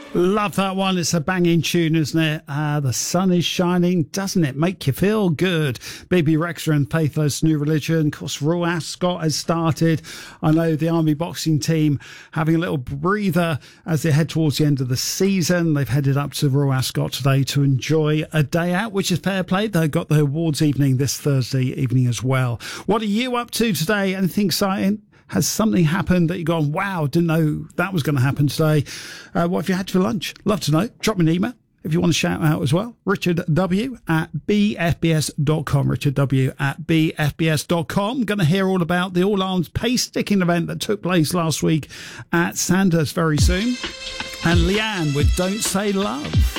Love that one. It's a banging tune, isn't it? The sun is shining, doesn't it? Make you feel good. Baby Rexha and Faithless New Religion. Of course, Royal Ascot has started. I know the Army boxing team having a little breather as they head towards the end of the season. They've headed up to Royal Ascot today to enjoy a day out, which is fair play. They've got the awards evening this Thursday evening as well. What are you up to today? Anything exciting? Has something happened that you've gone, wow, didn't know that was going to happen today? What have you had for lunch? Love to know. Drop me an email if you want to shout out as well. richardw@bfbs.com. richardw@bfbs.com. Going to hear all about the All Arms pace sticking event that took place last week at Sandhurst very soon. And Leanne with Don't Say Love.